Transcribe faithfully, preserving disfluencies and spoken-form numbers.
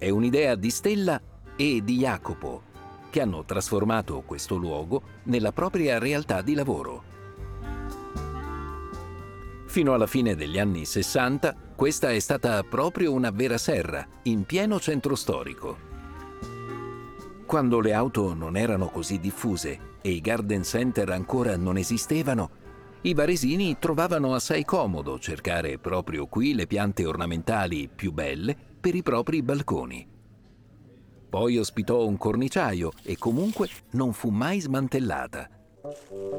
È un'idea di Stella e di Jacopo, che hanno trasformato questo luogo nella propria realtà di lavoro. Fino alla fine degli anni sessanta, questa è stata proprio una vera serra, in pieno centro storico. Quando le auto non erano così diffuse e i garden center ancora non esistevano, i varesini trovavano assai comodo cercare proprio qui le piante ornamentali più belle per i propri balconi. Poi ospitò un corniciaio e comunque non fu mai smantellata.